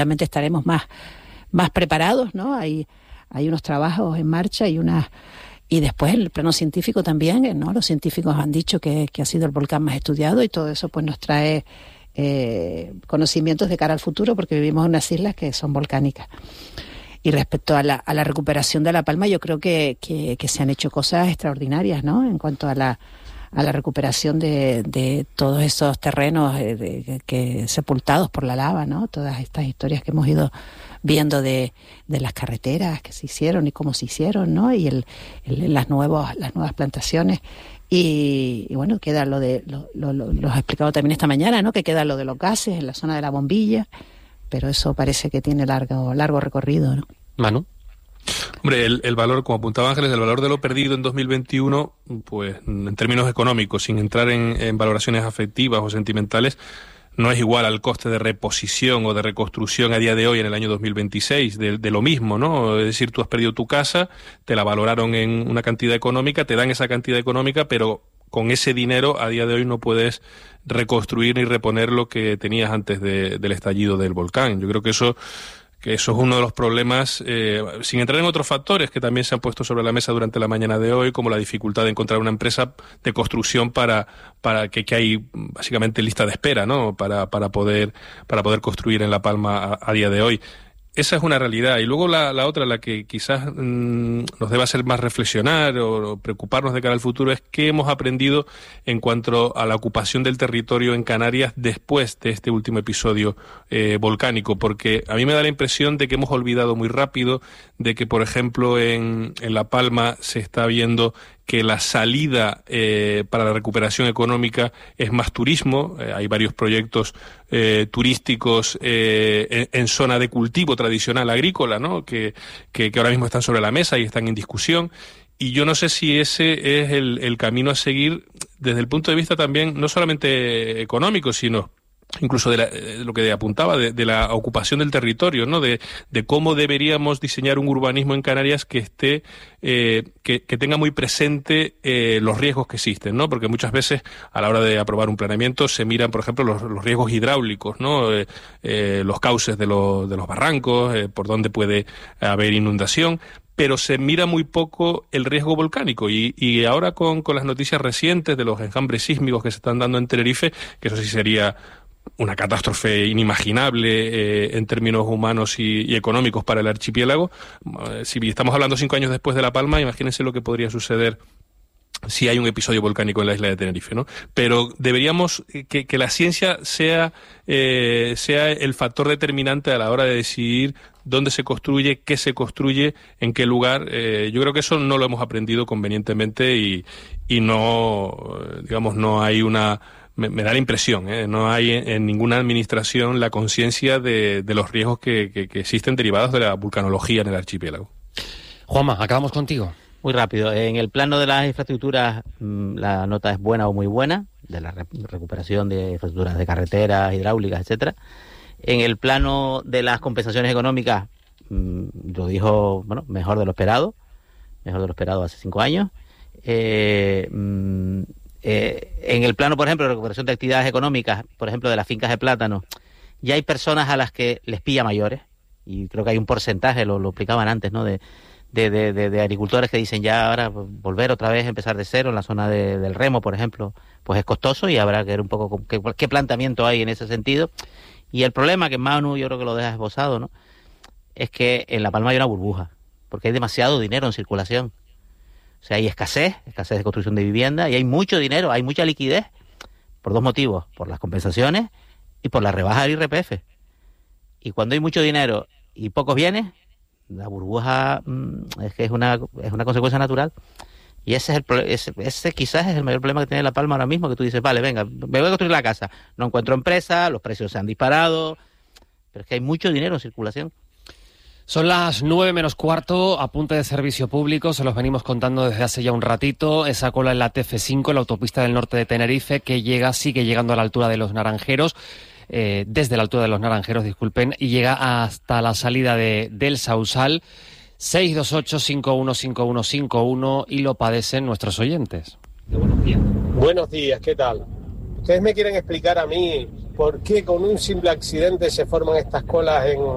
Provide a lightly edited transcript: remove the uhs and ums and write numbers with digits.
Realmente estaremos más preparados, ¿no? Hay unos trabajos en marcha y después el plano científico también, ¿no? Los científicos han dicho que ha sido el volcán más estudiado y todo eso pues nos trae conocimientos de cara al futuro porque vivimos en unas islas que son volcánicas. Y respecto a la recuperación de La Palma, yo creo que se han hecho cosas extraordinarias, ¿no? En cuanto a la recuperación de todos esos terrenos que sepultados por la lava, ¿no? Todas estas historias que hemos ido viendo de las carreteras que se hicieron y cómo se hicieron, ¿no? Y las nuevas plantaciones. Y bueno, queda lo has explicado también esta mañana, ¿no? Que queda lo de los gases en la zona de la Bombilla, pero eso parece que tiene largo recorrido, ¿no? Manu. Hombre, el valor, como apuntaba Ángeles, el valor de lo perdido en 2021, pues en términos económicos, sin entrar en valoraciones afectivas o sentimentales, no es igual al coste de reposición o de reconstrucción a día de hoy en el año 2026, de lo mismo, ¿no? Es decir, tú has perdido tu casa, te la valoraron en una cantidad económica, te dan esa cantidad económica, pero con ese dinero a día de hoy no puedes reconstruir ni reponer lo que tenías antes del estallido del volcán. Yo creo que eso es uno de los problemas, sin entrar en otros factores que también se han puesto sobre la mesa durante la mañana de hoy, como la dificultad de encontrar una empresa de construcción para que hay básicamente lista de espera, ¿no? Para poder construir en La Palma a día de hoy. Esa es una realidad. Y luego la otra, la que quizás nos deba hacer más reflexionar o preocuparnos de cara al futuro, es qué hemos aprendido en cuanto a la ocupación del territorio en Canarias después de este último episodio volcánico. Porque a mí me da la impresión de que hemos olvidado muy rápido de que, por ejemplo, en La Palma se está viendo que la salida para la recuperación económica es más turismo. Hay varios proyectos turísticos en zona de cultivo tradicional agrícola, ¿no? Que ahora mismo están sobre la mesa y están en discusión. Y yo no sé si ese es el camino a seguir desde el punto de vista también, no solamente económico, sino incluso de lo que apuntaba, de la ocupación del territorio, ¿no? De cómo deberíamos diseñar un urbanismo en Canarias que esté, que tenga muy presente los riesgos que existen, ¿no? Porque muchas veces a la hora de aprobar un planeamiento se miran, por ejemplo, los riesgos hidráulicos, ¿no? Los cauces de los barrancos, por dónde puede haber inundación, pero se mira muy poco el riesgo volcánico y ahora con las noticias recientes de los enjambres sísmicos que se están dando en Tenerife, que eso sí sería una catástrofe inimaginable en términos humanos y económicos para el archipiélago. Si estamos hablando 5 años después de La Palma, imagínense lo que podría suceder si hay un episodio volcánico en la isla de Tenerife, ¿no? Pero deberíamos que la ciencia sea el factor determinante a la hora de decidir dónde se construye, qué se construye, en qué lugar. Yo creo que eso no lo hemos aprendido convenientemente y no, digamos, no hay una... Me da la impresión, no hay en ninguna administración la conciencia de los riesgos que existen derivados de la vulcanología en el archipiélago. Juanma, acabamos contigo. Muy rápido. En el plano de las infraestructuras, la nota es buena o muy buena, de la recuperación de infraestructuras de carreteras, hidráulicas, etcétera. En el plano de las compensaciones económicas, lo dijo, bueno, mejor de lo esperado hace 5 años. En el plano, por ejemplo, de recuperación de actividades económicas, por ejemplo, de las fincas de plátano, ya hay personas a las que les pilla mayores, y creo que hay un porcentaje, lo explicaban antes, ¿no?, de agricultores que dicen ya ahora volver otra vez a empezar de cero en la zona del Remo, por ejemplo, pues es costoso y habrá que ver un poco qué planteamiento hay en ese sentido. Y el problema, que Manu yo creo que lo deja esbozado, ¿no?, es que en La Palma hay una burbuja, porque hay demasiado dinero en circulación. O sea, hay escasez de construcción de vivienda y hay mucho dinero, hay mucha liquidez, por 2 motivos, por las compensaciones y por la rebaja del IRPF. Y cuando hay mucho dinero y pocos bienes, la burbuja es que es una consecuencia natural. Y ese quizás es el mayor problema que tiene La Palma ahora mismo, que tú dices, vale, venga, me voy a construir la casa, no encuentro empresa, los precios se han disparado, pero es que hay mucho dinero en circulación. Son las 9 menos cuarto, apunte de servicio público, se los venimos contando desde hace ya un ratito. Esa cola en la TF5, la autopista del norte de Tenerife, que sigue llegando a la altura de Los Naranjeros, desde la altura de Los Naranjeros, disculpen, y llega hasta la salida del Sausal. 628-515151, y lo padecen nuestros oyentes. Buenos días, ¿qué tal? ¿Ustedes me quieren explicar a mí por qué con un simple accidente se forman estas colas en